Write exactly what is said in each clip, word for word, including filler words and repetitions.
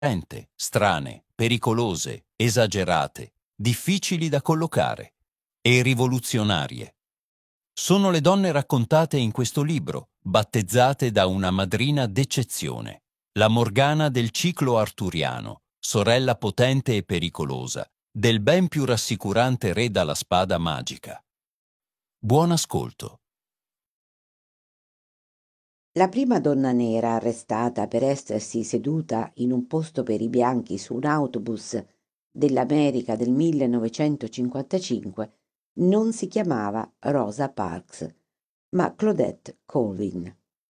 strane, pericolose, esagerate, difficili da collocare e rivoluzionarie. Sono le donne raccontate in questo libro, battezzate da una madrina d'eccezione, la Morgana del ciclo arturiano, sorella potente e pericolosa, del ben più rassicurante re dalla spada magica. Buon ascolto. La prima donna nera arrestata per essersi seduta in un posto per i bianchi su un autobus dell'America del millenovecentocinquantacinque non si chiamava Rosa Parks, ma Claudette Colvin.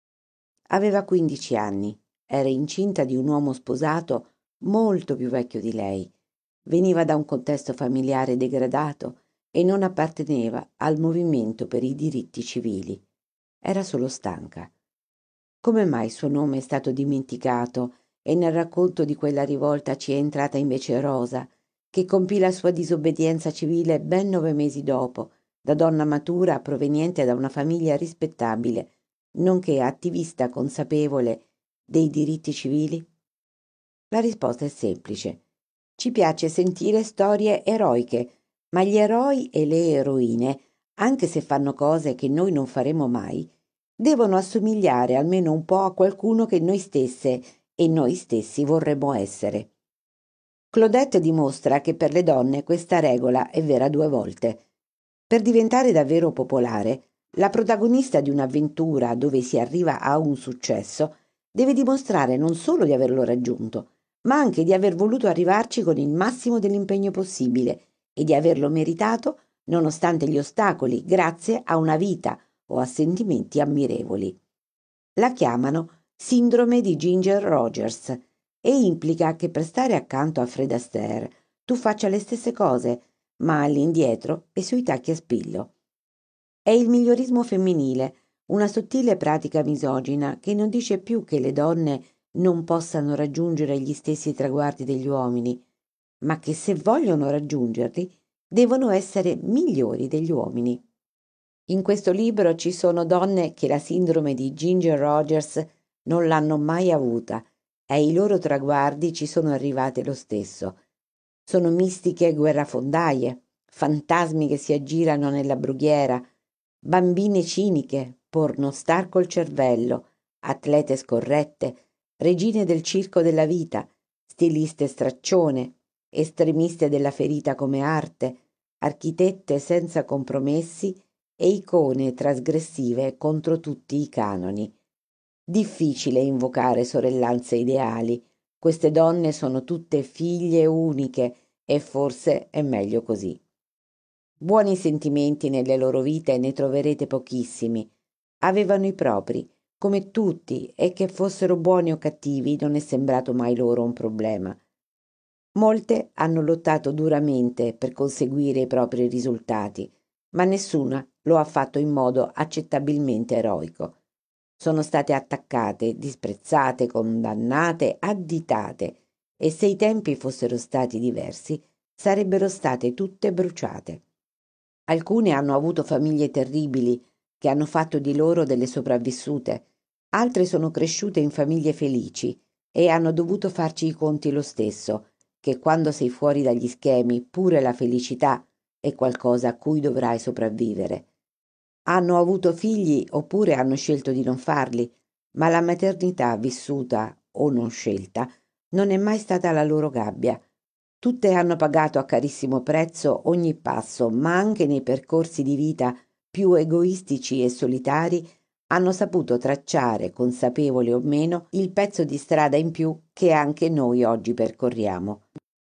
Aveva quindici anni, era incinta di un uomo sposato molto più vecchio di lei, veniva da un contesto familiare degradato e non apparteneva al movimento per i diritti civili. Era solo stanca. Come mai il suo nome è stato dimenticato e nel racconto di quella rivolta ci è entrata invece Rosa, che compì la sua disobbedienza civile ben nove mesi dopo, da donna matura proveniente da una famiglia rispettabile, nonché attivista consapevole dei diritti civili? La risposta è semplice. Ci piace sentire storie eroiche, ma gli eroi e le eroine, anche se fanno cose che noi non faremo mai, devono assomigliare almeno un po' a qualcuno che noi stesse e noi stessi vorremmo essere. Claudette dimostra che per le donne questa regola è vera due volte. Per diventare davvero popolare, la protagonista di un'avventura dove si arriva a un successo deve dimostrare non solo di averlo raggiunto, ma anche di aver voluto arrivarci con il massimo dell'impegno possibile e di averlo meritato nonostante gli ostacoli, grazie a una vita o a sentimenti ammirevoli. La chiamano sindrome di Ginger Rogers e implica che per stare accanto a Fred Astaire tu faccia le stesse cose, ma all'indietro e sui tacchi a spillo. È il migliorismo femminile, una sottile pratica misogina che non dice più che le donne non possano raggiungere gli stessi traguardi degli uomini, ma che se vogliono raggiungerli devono essere migliori degli uomini. In questo libro ci sono donne che la sindrome di Ginger Rogers non l'hanno mai avuta e i loro traguardi ci sono arrivati lo stesso. Sono mistiche guerrafondaie, fantasmi che si aggirano nella brughiera, bambine ciniche, pornostar col cervello, atlete scorrette, regine del circo della vita, stiliste straccione, estremiste della ferita come arte, architette senza compromessi e icone trasgressive contro tutti i canoni. Difficile invocare sorellanze ideali. Queste donne sono tutte figlie uniche e forse è meglio così. Buoni sentimenti nelle loro vite ne troverete pochissimi. Avevano i propri, come tutti, e che fossero buoni o cattivi non è sembrato mai loro un problema. Molte hanno lottato duramente per conseguire i propri risultati, ma nessuna lo ha fatto in modo accettabilmente eroico. Sono state attaccate, disprezzate, condannate, additate, e se i tempi fossero stati diversi, sarebbero state tutte bruciate. Alcune hanno avuto famiglie terribili che hanno fatto di loro delle sopravvissute, altre sono cresciute in famiglie felici e hanno dovuto farci i conti lo stesso, che quando sei fuori dagli schemi pure la felicità è qualcosa a cui dovrai sopravvivere. Hanno avuto figli oppure hanno scelto di non farli, ma la maternità vissuta o non scelta non è mai stata la loro gabbia. Tutte hanno pagato a carissimo prezzo ogni passo, ma anche nei percorsi di vita più egoistici e solitari hanno saputo tracciare, consapevoli o meno, il pezzo di strada in più che anche noi oggi percorriamo.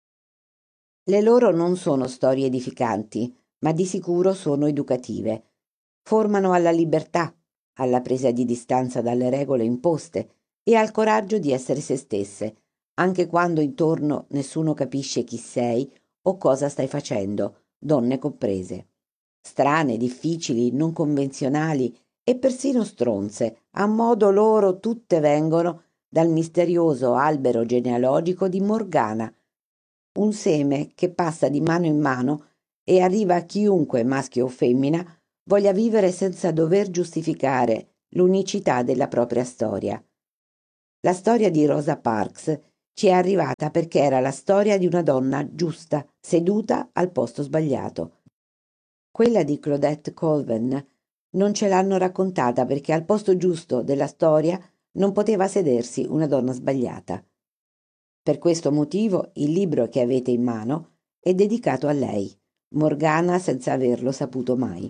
Le loro non sono storie edificanti, ma di sicuro sono educative. Formano alla libertà, alla presa di distanza dalle regole imposte e al coraggio di essere se stesse, anche quando intorno nessuno capisce chi sei o cosa stai facendo, donne comprese. Strane, difficili, non convenzionali e persino stronze, a modo loro tutte vengono dal misterioso albero genealogico di Morgana, un seme che passa di mano in mano e arriva a chiunque, maschio o femmina, voglia vivere senza dover giustificare l'unicità della propria storia. La storia di Rosa Parks Ci è arrivata perché era la storia di una donna giusta, seduta al posto sbagliato. Quella di Claudette Colvin non ce l'hanno raccontata perché al posto giusto della storia non poteva sedersi una donna sbagliata. Per questo motivo il libro che avete in mano è dedicato a lei, Morgana senza averlo saputo mai.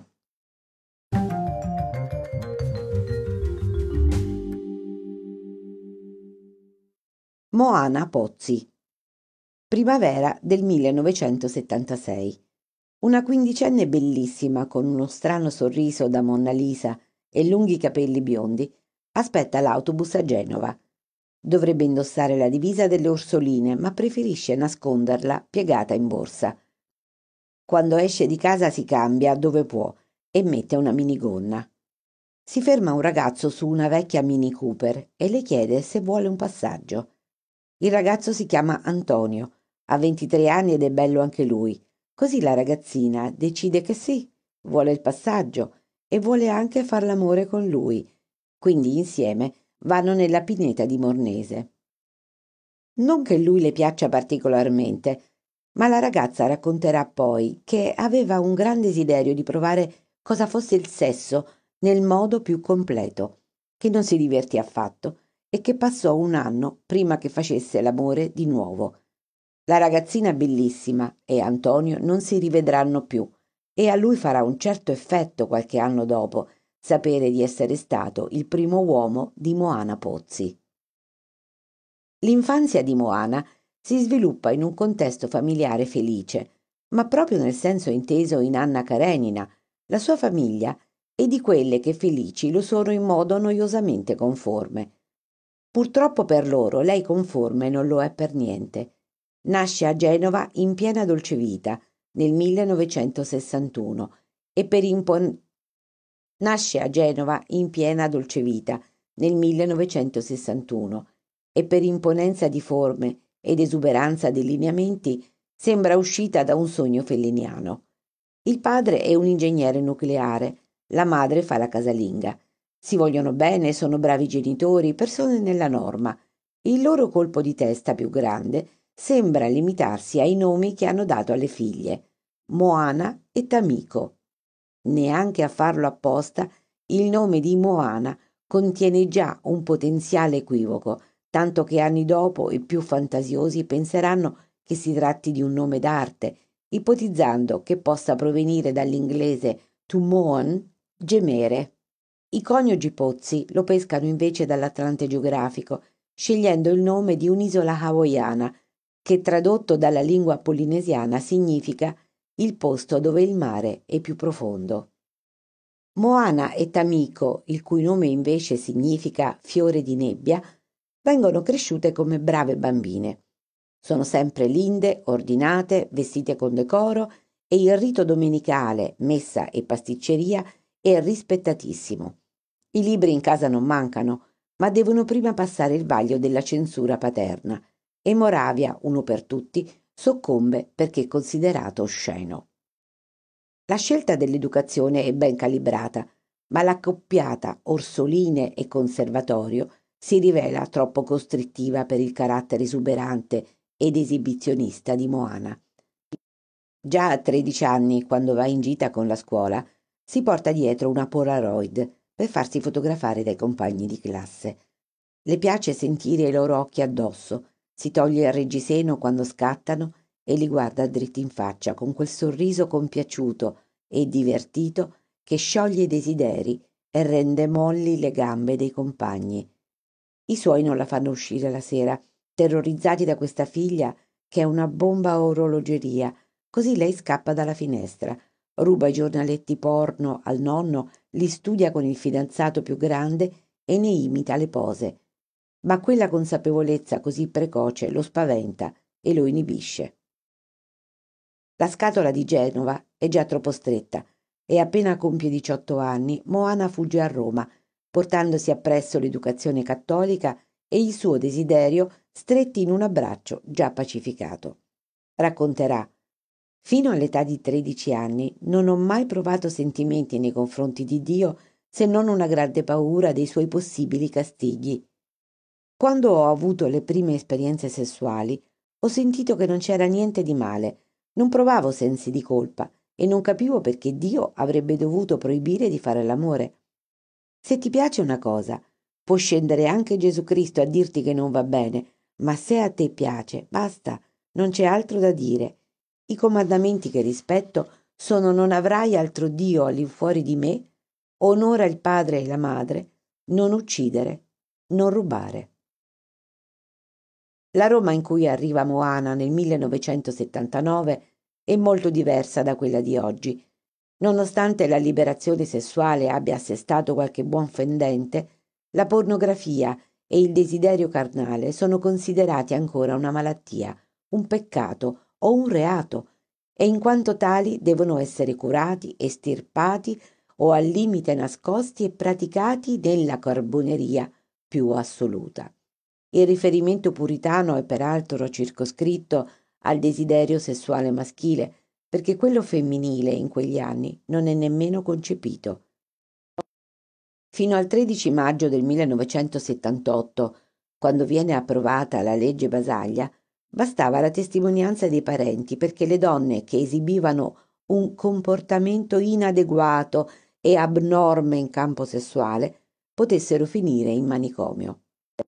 Moana Pozzi. Primavera del millenovecentosettantasei. Una quindicenne bellissima con uno strano sorriso da Monna Lisa e lunghi capelli biondi aspetta l'autobus a Genova. Dovrebbe indossare la divisa delle Orsoline, ma preferisce nasconderla piegata in borsa. Quando esce di casa si cambia dove può e mette una minigonna. Si ferma un ragazzo su una vecchia Mini Cooper e le chiede se vuole un passaggio. Il ragazzo si chiama Antonio, ha ventitré anni ed è bello anche lui. Così la ragazzina decide che sì, vuole il passaggio e vuole anche far l'amore con lui. Quindi insieme vanno nella pineta di Mornese. Non che lui le piaccia particolarmente, ma la ragazza racconterà poi che aveva un gran desiderio di provare cosa fosse il sesso nel modo più completo, che non si divertì affatto e che passò un anno prima che facesse l'amore di nuovo. La ragazzina bellissima e Antonio non si rivedranno più e a lui farà un certo effetto qualche anno dopo sapere di essere stato il primo uomo di Moana Pozzi. L'infanzia di Moana si sviluppa in un contesto familiare felice, ma proprio nel senso inteso in Anna Karenina, la sua famiglia è di quelle che felici lo sono in modo noiosamente conforme. Purtroppo per loro lei conforme non lo è per niente. Nasce a Genova in piena dolcevita nel millenovecentosessantuno e per impon- Nasce a Genova in piena dolcevita nel millenovecentosessantuno e per imponenza di forme ed esuberanza di lineamenti sembra uscita da un sogno felliniano. Il padre è un ingegnere nucleare, la madre fa la casalinga. Si vogliono bene, sono bravi genitori, persone nella norma. Il loro colpo di testa più grande sembra limitarsi ai nomi che hanno dato alle figlie, Moana e Tamiko. Neanche a farlo apposta, il nome di Moana contiene già un potenziale equivoco, tanto che anni dopo i più fantasiosi penseranno che si tratti di un nome d'arte, ipotizzando che possa provenire dall'inglese to moan, gemere. I coniugi Pozzi lo pescano invece dall'Atlante geografico, scegliendo il nome di un'isola hawaiana, che tradotto dalla lingua polinesiana significa il posto dove il mare è più profondo. Moana e Tamiko, il cui nome invece significa fiore di nebbia, vengono cresciute come brave bambine. Sono sempre linde, ordinate, vestite con decoro e il rito domenicale, messa e pasticceria è rispettatissimo. I libri in casa non mancano, ma devono prima passare il vaglio della censura paterna e Moravia, uno per tutti, soccombe perché è considerato osceno. La scelta dell'educazione è ben calibrata, ma l'accoppiata Orsoline e Conservatorio si rivela troppo costrittiva per il carattere esuberante ed esibizionista di Moana. Già a tredici anni, quando va in gita con la scuola, si porta dietro una Polaroid per farsi fotografare dai compagni di classe. Le piace sentire i loro occhi addosso, si toglie il reggiseno quando scattano e li guarda dritti in faccia con quel sorriso compiaciuto e divertito che scioglie i desideri e rende molli le gambe dei compagni. I suoi non la fanno uscire la sera, terrorizzati da questa figlia che è una bomba a orologeria, così lei scappa dalla finestra, ruba i giornaletti porno al nonno, li studia con il fidanzato più grande e ne imita le pose. Ma quella consapevolezza così precoce lo spaventa e lo inibisce. La scatola di Genova è già troppo stretta e appena compie diciotto anni Moana fugge a Roma, portandosi appresso l'educazione cattolica e il suo desiderio stretti in un abbraccio già pacificato. Racconterà: fino all'età di tredici anni non ho mai provato sentimenti nei confronti di Dio se non una grande paura dei suoi possibili castighi. Quando ho avuto le prime esperienze sessuali, ho sentito che non c'era niente di male, non provavo sensi di colpa e non capivo perché Dio avrebbe dovuto proibire di fare l'amore. Se ti piace una cosa, può scendere anche Gesù Cristo a dirti che non va bene, ma se a te piace, basta, non c'è altro da dire. I comandamenti che rispetto sono: non avrai altro Dio all'infuori di me, onora il padre e la madre, non uccidere, non rubare. La Roma in cui arriva Moana nel millenovecentosettantanove è molto diversa da quella di oggi. Nonostante la liberazione sessuale abbia assestato qualche buon fendente, la pornografia e il desiderio carnale sono considerati ancora una malattia, un peccato o un reato, e in quanto tali devono essere curati, estirpati o al limite nascosti e praticati nella carboneria più assoluta. Il riferimento puritano è peraltro circoscritto al desiderio sessuale maschile, perché quello femminile in quegli anni non è nemmeno concepito. Fino al tredici maggio del millenovecentosettantotto, quando viene approvata la legge Basaglia, bastava la testimonianza dei parenti perché le donne che esibivano un comportamento inadeguato e abnorme in campo sessuale potessero finire in manicomio.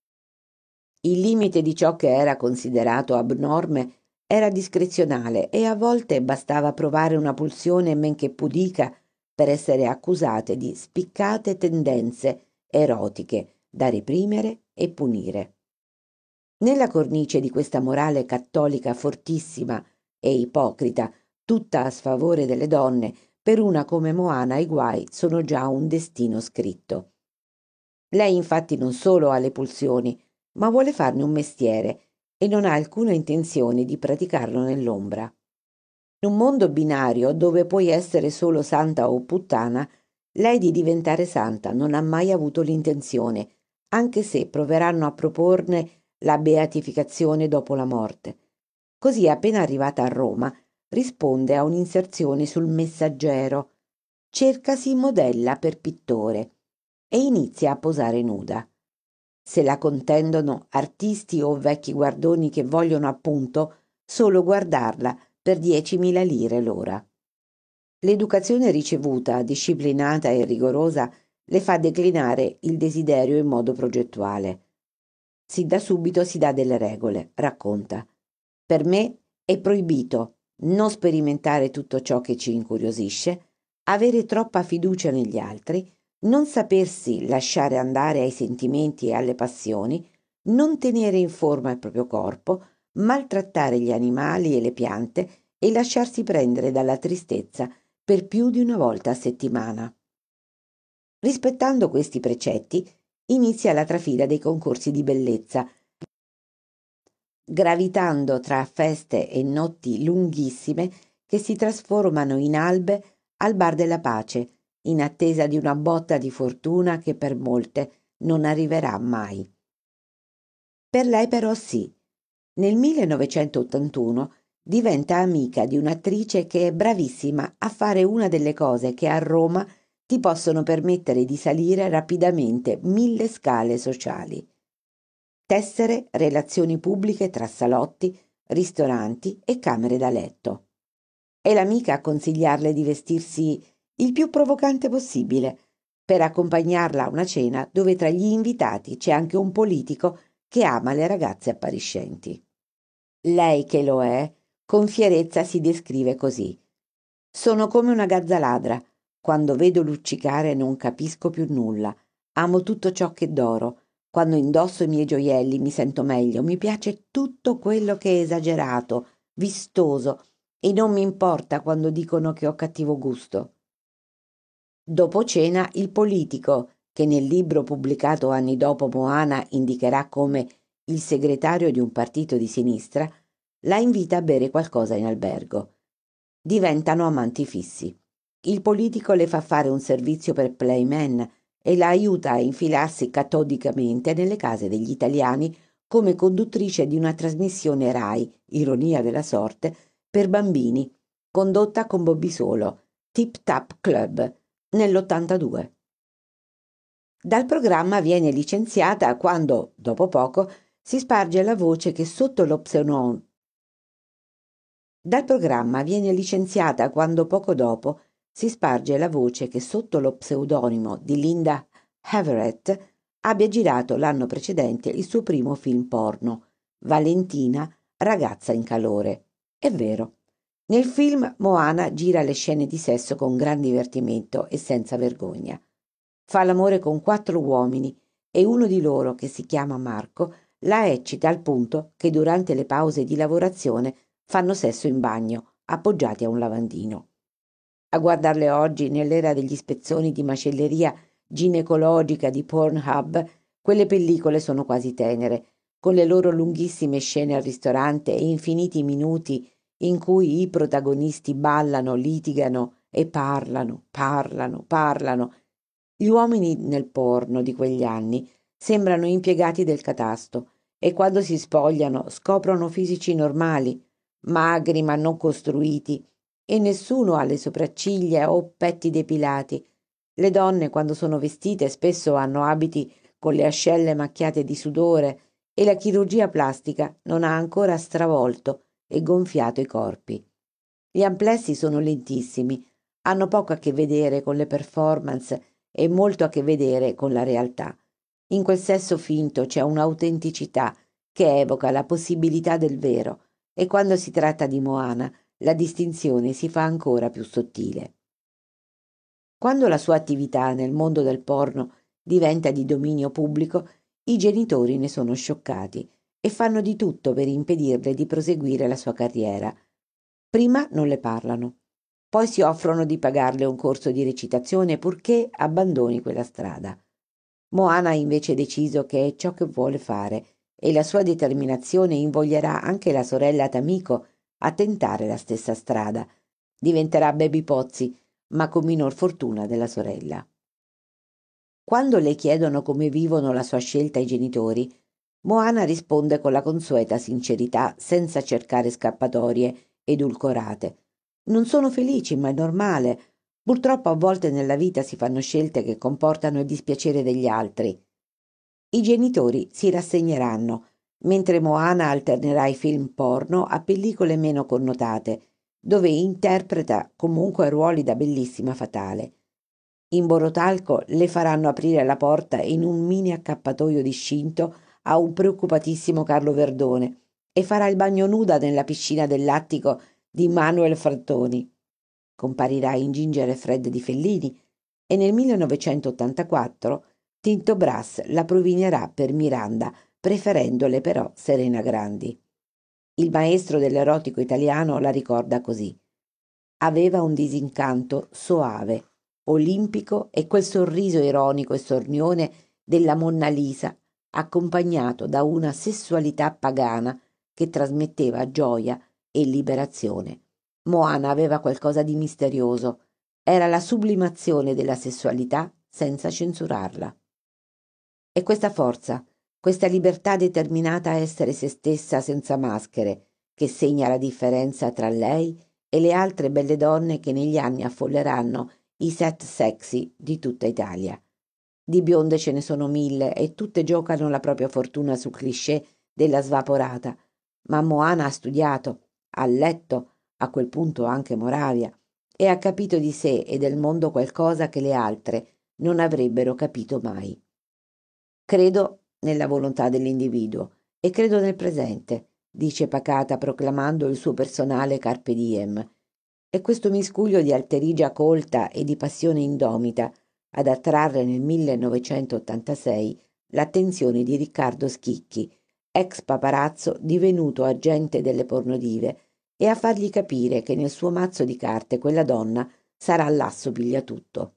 Il limite di ciò che era considerato abnorme era discrezionale e a volte bastava provare una pulsione men che pudica per essere accusate di spiccate tendenze erotiche da reprimere e punire. Nella cornice di questa morale cattolica fortissima e ipocrita, tutta a sfavore delle donne, per una come Moana i guai sono già un destino scritto. Lei infatti non solo ha le pulsioni, ma vuole farne un mestiere e non ha alcuna intenzione di praticarlo nell'ombra. In un mondo binario dove puoi essere solo santa o puttana, lei di diventare santa non ha mai avuto l'intenzione, anche se proveranno a proporne la beatificazione dopo la morte. Così, appena arrivata a Roma, risponde a un'inserzione sul Messaggero. Cercasi modella per pittore e inizia a posare nuda. Se la contendono artisti o vecchi guardoni che vogliono appunto solo guardarla per diecimila lire l'ora. L'educazione ricevuta, disciplinata e rigorosa, le fa declinare il desiderio in modo progettuale. Sin da subito si dà delle regole, racconta. Per me è proibito non sperimentare tutto ciò che ci incuriosisce, avere troppa fiducia negli altri, non sapersi lasciare andare ai sentimenti e alle passioni, non tenere in forma il proprio corpo, maltrattare gli animali e le piante e lasciarsi prendere dalla tristezza per più di una volta a settimana. Rispettando questi precetti, inizia la trafila dei concorsi di bellezza, gravitando tra feste e notti lunghissime che si trasformano in albe al bar della pace, in attesa di una botta di fortuna che per molte non arriverà mai. Per lei però sì. Nel millenovecentottantuno diventa amica di un'attrice che è bravissima a fare una delle cose che a Roma ti possono permettere di salire rapidamente mille scale sociali. Tessere relazioni pubbliche tra salotti, ristoranti e camere da letto. È l'amica a consigliarle di vestirsi il più provocante possibile per accompagnarla a una cena dove tra gli invitati c'è anche un politico che ama le ragazze appariscenti. Lei che lo è, con fierezza si descrive così: sono come una gazza ladra, quando vedo luccicare non capisco più nulla, amo tutto ciò che d'oro, quando indosso i miei gioielli mi sento meglio, mi piace tutto quello che è esagerato, vistoso, e non mi importa quando dicono che ho cattivo gusto. Dopo cena il politico, che nel libro pubblicato anni dopo Moana indicherà come il segretario di un partito di sinistra, la invita a bere qualcosa in albergo. Diventano amanti fissi. Il politico le fa fare un servizio per playman e la aiuta a infilarsi catodicamente nelle case degli italiani come conduttrice di una trasmissione Rai, ironia della sorte, per bambini, condotta con Bobby Solo, Tip Tap Club, nell'ottantadue. Dal programma viene licenziata quando, dopo poco, si sparge la voce che sotto lo pseudonimo Dal programma viene licenziata quando poco dopo si sparge la voce che sotto lo pseudonimo di Linda Everett abbia girato l'anno precedente il suo primo film porno, Valentina, ragazza in calore. È vero. Nel film Moana gira le scene di sesso con gran divertimento e senza vergogna. Fa l'amore con quattro uomini e uno di loro, che si chiama Marco, la eccita al punto che durante le pause di lavorazione fanno sesso in bagno, appoggiati a un lavandino. A guardarle oggi, nell'era degli spezzoni di macelleria ginecologica di Pornhub, quelle pellicole sono quasi tenere, con le loro lunghissime scene al ristorante e infiniti minuti in cui i protagonisti ballano, litigano e parlano, parlano, parlano. Gli uomini nel porno di quegli anni sembrano impiegati del catasto e quando si spogliano scoprono fisici normali, magri ma non costruiti, e nessuno ha le sopracciglia o petti depilati. Le donne, quando sono vestite, spesso hanno abiti con le ascelle macchiate di sudore e la chirurgia plastica non ha ancora stravolto e gonfiato i corpi. Gli amplessi sono lentissimi, hanno poco a che vedere con le performance e molto a che vedere con la realtà. In quel sesso finto c'è un'autenticità che evoca la possibilità del vero, e quando si tratta di Moana la distinzione si fa ancora più sottile. Quando la sua attività nel mondo del porno diventa di dominio pubblico, i genitori ne sono scioccati e fanno di tutto per impedirle di proseguire la sua carriera. Prima non le parlano, poi si offrono di pagarle un corso di recitazione purché abbandoni quella strada. Moana ha invece deciso che è ciò che vuole fare e la sua determinazione invoglierà anche la sorella Tamiko a tentare la stessa strada. Diventerà Baby Pozzi, ma con minor fortuna della sorella. Quando le chiedono come vivono la sua scelta i genitori, Moana risponde con la consueta sincerità, senza cercare scappatorie edulcorate. Non sono felici, ma è normale. Purtroppo a volte nella vita si fanno scelte che comportano il dispiacere degli altri. I genitori si rassegneranno, mentre Moana alternerà i film porno a pellicole meno connotate, dove interpreta comunque ruoli da bellissima fatale. In Borotalco le faranno aprire la porta in un mini accappatoio discinto a un preoccupatissimo Carlo Verdone e farà il bagno nuda nella piscina dell'attico di Manuel Frattoni. Comparirà in Ginger e Fred di Fellini e nel millenovecentottantaquattro Tinto Brass la provinerà per Miranda, preferendole però Serena Grandi. Il maestro dell'erotico italiano la ricorda così. Aveva un disincanto soave, olimpico e quel sorriso ironico e sornione della Monna Lisa, accompagnato da una sessualità pagana che trasmetteva gioia e liberazione. Moana aveva qualcosa di misterioso, era la sublimazione della sessualità senza censurarla. E questa forza, questa libertà determinata a essere se stessa senza maschere, che segna la differenza tra lei e le altre belle donne che negli anni affolleranno i set sexy di tutta Italia. Di bionde ce ne sono mille e tutte giocano la propria fortuna sul cliché della svaporata, ma Moana ha studiato, ha letto, a quel punto anche Moravia, e ha capito di sé e del mondo qualcosa che le altre non avrebbero capito mai. Credo nella volontà dell'individuo e credo nel presente, dice pacata proclamando il suo personale carpe diem. E questo miscuglio di alterigia colta e di passione indomita ad attrarre nel millenovecentottantasei l'attenzione di Riccardo Schicchi, ex paparazzo divenuto agente delle pornodive, e a fargli capire che nel suo mazzo di carte quella donna sarà l'asso pigliatutto.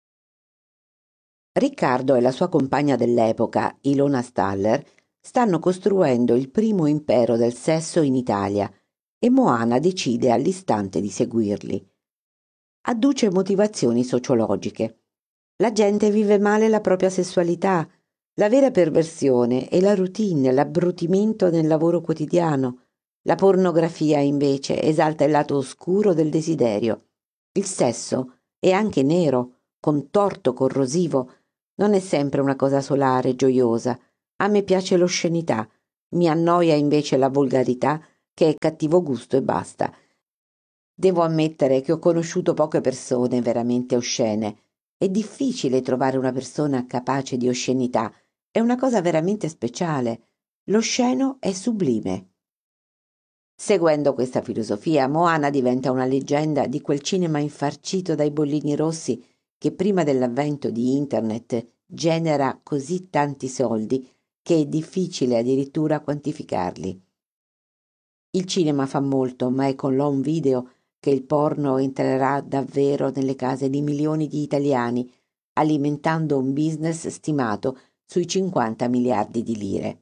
Riccardo e la sua compagna dell'epoca, Ilona Staller, stanno costruendo il primo impero del sesso in Italia e Moana decide all'istante di seguirli. Adduce motivazioni sociologiche. La gente vive male la propria sessualità, la vera perversione è la routine, l'abbrutimento nel lavoro quotidiano. La pornografia, invece, esalta il lato oscuro del desiderio. Il sesso è anche nero, contorto, corrosivo, Non è sempre una cosa solare, gioiosa. A me piace l'oscenità, mi annoia invece la volgarità, che è cattivo gusto e basta. Devo ammettere che ho conosciuto poche persone veramente oscene. È difficile trovare una persona capace di oscenità, è una cosa veramente speciale. L'osceno è sublime. Seguendo questa filosofia, Moana diventa una leggenda di quel cinema infarcito dai bollini rossi che prima dell'avvento di Internet genera così tanti soldi che è difficile addirittura quantificarli. Il cinema fa molto, ma è con l'home video che il porno entrerà davvero nelle case di milioni di italiani, alimentando un business stimato sui cinquanta miliardi di lire.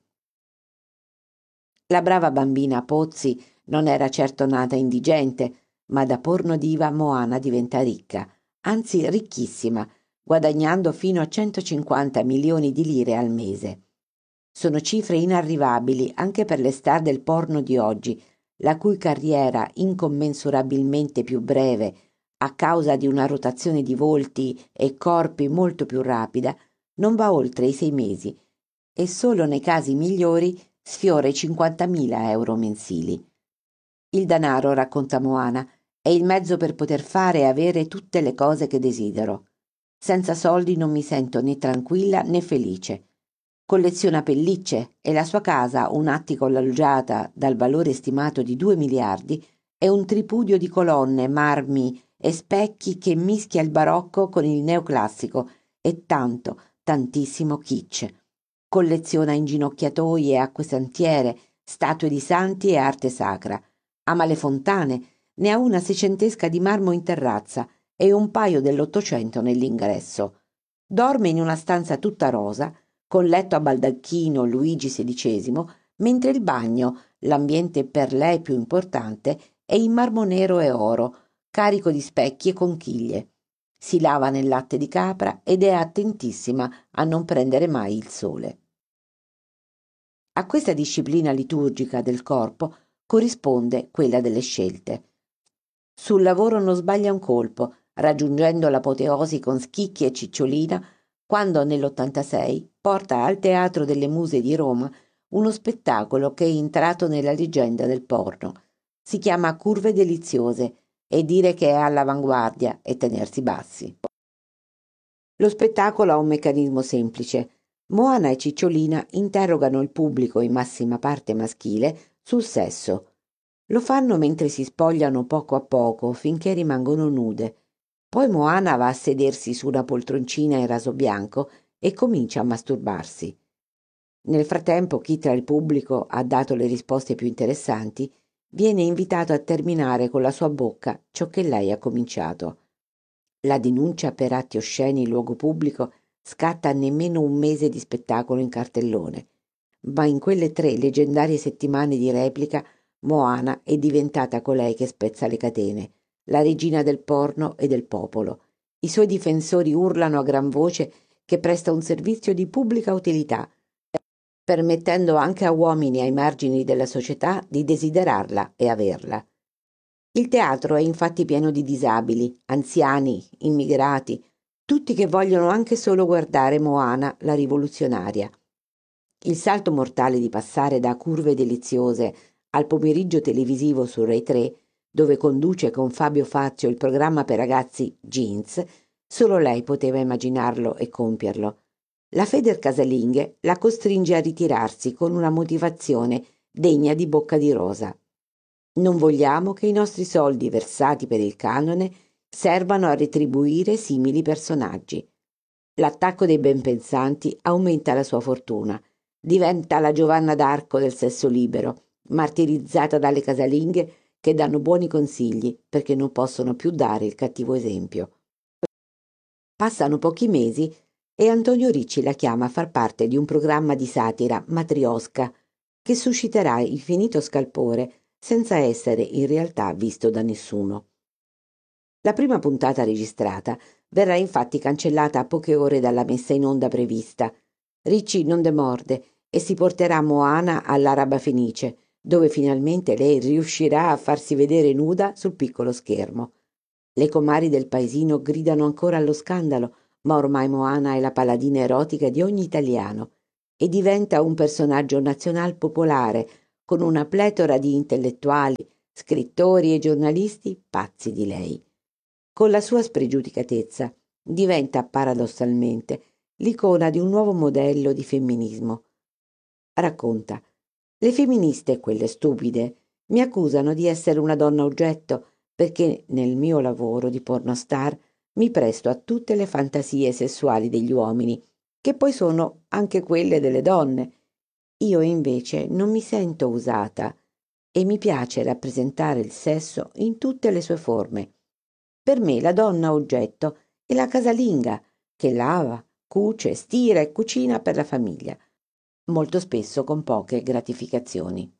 La brava bambina Pozzi non era certo nata indigente, ma da pornodiva Moana diventa ricca, anzi ricchissima, guadagnando fino a centocinquanta milioni di lire al mese. Sono cifre inarrivabili anche per le star del porno di oggi, la cui carriera incommensurabilmente più breve, a causa di una rotazione di volti e corpi molto più rapida, non va oltre i sei mesi e solo nei casi migliori sfiora i cinquantamila euro mensili. Il denaro, racconta Moana, è il mezzo per poter fare e avere tutte le cose che desidero. Senza soldi non mi sento né tranquilla né felice. Colleziona pellicce e la sua casa, un attico alloggiata dal valore stimato di due miliardi, è un tripudio di colonne, marmi e specchi che mischia il barocco con il neoclassico e tanto, tantissimo kitsch. Colleziona inginocchiatoi e acquesantiere, statue di santi e arte sacra. Ama le fontane, ne ha una seicentesca di marmo in terrazza e un paio dell'Ottocento nell'ingresso. Dorme in una stanza tutta rosa, con letto a baldacchino Luigi sedicesimo, mentre il bagno, l'ambiente per lei più importante, è in marmo nero e oro, carico di specchi e conchiglie. Si lava nel latte di capra ed è attentissima a non prendere mai il sole. A questa disciplina liturgica del corpo corrisponde quella delle scelte. Sul lavoro non sbaglia un colpo, raggiungendo l'apoteosi con Schicchi e Cicciolina quando nell'ottantasei porta al Teatro delle Muse di Roma uno spettacolo che è entrato nella leggenda del porno. Si chiama Curve deliziose e dire che è all'avanguardia e tenersi bassi. Lo spettacolo ha un meccanismo semplice. Moana e Cicciolina interrogano il pubblico, in massima parte maschile, sul sesso. Lo fanno mentre si spogliano poco a poco finché rimangono nude. Poi Moana va a sedersi su una poltroncina in raso bianco e comincia a masturbarsi. Nel frattempo, chi tra il pubblico ha dato le risposte più interessanti viene invitato a terminare con la sua bocca ciò che lei ha cominciato. La denuncia per atti osceni in luogo pubblico scatta a nemmeno un mese di spettacolo in cartellone, ma in quelle tre leggendarie settimane di replica Moana è diventata colei che spezza le catene, la regina del porno e del popolo. I suoi difensori urlano a gran voce che presta un servizio di pubblica utilità, permettendo anche a uomini ai margini della società di desiderarla e averla. Il teatro è infatti pieno di disabili, anziani, immigrati, tutti che vogliono anche solo guardare Moana, la rivoluzionaria. Il salto mortale di passare da Curve deliziose al pomeriggio televisivo su Rai tre, dove conduce con Fabio Fazio il programma per ragazzi Jeans, solo lei poteva immaginarlo e compierlo. La Feder casalinghe la costringe a ritirarsi con una motivazione degna di Bocca di Rosa. Non vogliamo che i nostri soldi versati per il canone servano a retribuire simili personaggi. L'attacco dei benpensanti aumenta la sua fortuna. Diventa la Giovanna d'Arco del sesso libero, martirizzata dalle casalinghe che danno buoni consigli perché non possono più dare il cattivo esempio. Passano pochi mesi e Antonio Ricci la chiama a far parte di un programma di satira, Matrioska, che susciterà infinito scalpore senza essere in realtà visto da nessuno. La prima puntata registrata verrà infatti cancellata a poche ore dalla messa in onda prevista. Ricci non demorde e si porterà Moana all'Araba Fenice, dove finalmente lei riuscirà a farsi vedere nuda sul piccolo schermo. Le comari del paesino gridano ancora allo scandalo, ma ormai Moana è la paladina erotica di ogni italiano e diventa un personaggio nazional popolare con una pletora di intellettuali, scrittori e giornalisti pazzi di lei. Con la sua spregiudicatezza diventa paradossalmente l'icona di un nuovo modello di femminismo. Racconta: le femministe, quelle stupide, mi accusano di essere una donna oggetto perché nel mio lavoro di pornostar mi presto a tutte le fantasie sessuali degli uomini, che poi sono anche quelle delle donne. Io invece non mi sento usata e mi piace rappresentare il sesso in tutte le sue forme. Per me la donna oggetto è la casalinga che lava, cuce, stira e cucina per la famiglia, molto spesso con poche gratificazioni.